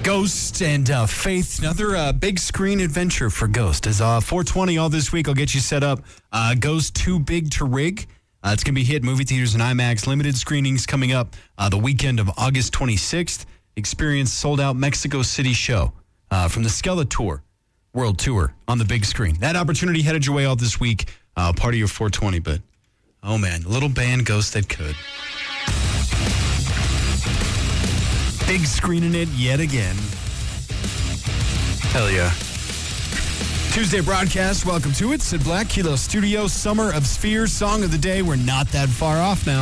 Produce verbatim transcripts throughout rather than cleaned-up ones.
Ghost and uh, Faith, another uh, big screen adventure for Ghost. As uh, four twenty all this week, I'll get you set up. Uh, Ghost Too Big to Rig. Uh, it's going to be hit movie theaters and IMAX. Limited screenings coming up uh, the weekend of August twenty-sixth. Experience sold-out Mexico City show uh, from the Skeletor World Tour on the big screen. That opportunity headed your way all this week, uh, part of your four twenty, but oh man, little band Ghost that could. Big screening it yet again. Hell yeah. Tuesday broadcast, welcome to it. Sid Black, Kilo Studio, Summer of Spheres, song of the day. We're not that far off now.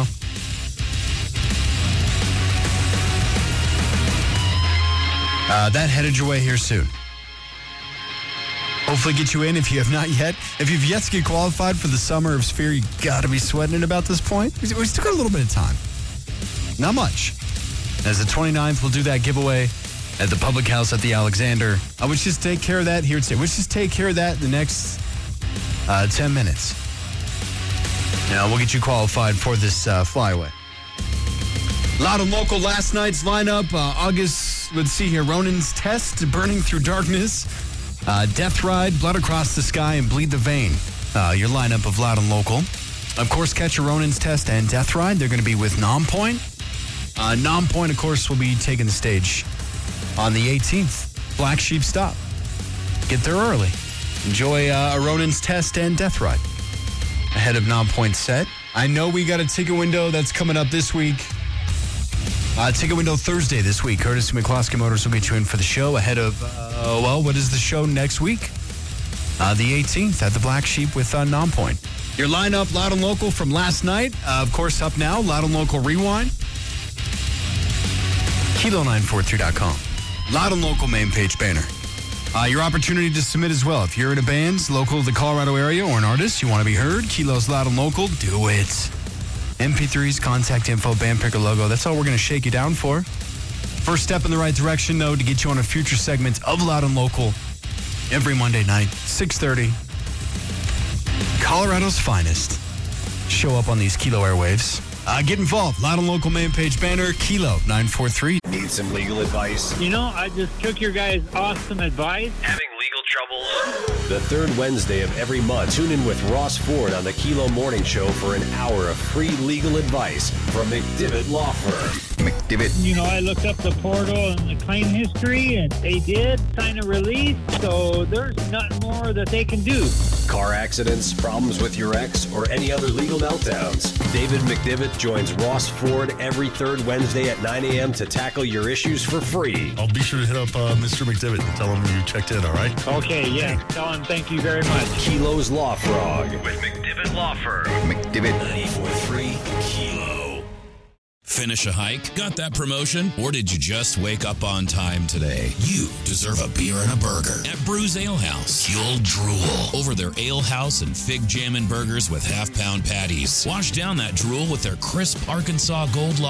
Uh, that headed your way here soon. Hopefully get you in if you have not yet. If you've yet to get qualified for the Summer of Sphere, you got to be sweating it about this point. We still got a little bit of time. Not much. As the twenty-ninth, we'll do that giveaway at the Public House at the Alexander. I would just take care of that here today. Let's just take care of that in the next uh, ten minutes. Now, we'll get you qualified for this uh, flyaway. Loud and local last night's lineup. Uh, August, let's see here, Ronin's Test, Burning Through Darkness, uh, Death Ride, Blood Across the Sky, and Bleed the Vein. Uh, your lineup of Loud and Local. Of course, catch a Ronin's Test and Death Ride. They're going to be with Nonpoint. Uh, Nonpoint, of course, will be taking the stage on the eighteenth. Black Sheep Stop. Get there early. Enjoy uh, a Ronin's Test and Death Ride ahead of Nonpoint's set. I know we got a ticket window that's coming up this week. Uh, ticket window Thursday this week. Curtis McCloskey Motors will get you in for the show ahead of, uh, well, what is the show next week? Uh, the eighteenth at the Black Sheep with uh, Nonpoint. Your lineup, Loud and Local from last night. Uh, of course, up now, Loud and Local Rewind. Kilo nine four three dot com. Loud and Local main page banner. Uh, your opportunity to submit as well. If you're in a band local to the Colorado area or an artist, you want to be heard, Kilo's Loud and Local, do it. M P threes, contact info, band picker logo. That's all we're going to shake you down for. First step in the right direction, though, to get you on a future segment of Loud and Local every Monday night, six thirty. Colorado's finest. Show up on these Kilo airwaves. Uh, get involved. Loud and Local main page banner, Kilo nine four three. Need some legal advice? You know, I just took your guys' awesome advice. Having legal troubles? The third Wednesday of every month, tune in with Ross Ford on the Kilo Morning Show for an hour of free legal advice from McDivitt Law Firm. McDivitt. You know, I looked up the portal and the claim history, and they did sign a release, so there's nothing more that they can do. Car accidents, problems with your ex, or any other legal meltdowns. David McDivitt joins Ross Ford every third Wednesday at nine a.m. to tackle your issues for free. I'll be sure to hit up uh, Mister McDivitt and tell him you checked in, all right? Okay, yeah. Tell him thank you very much. Kilo's Law Frog with McDivitt Law Firm. McDivitt ninety-four point three Kilo. Finish a hike? Got that promotion? Or did you just wake up on time today? You deserve a beer and a burger at Brews Ale House. You'll drool over their Ale House and Fig Jammin' burgers with half-pound patties. Wash down that drool with their crisp Arkansas Gold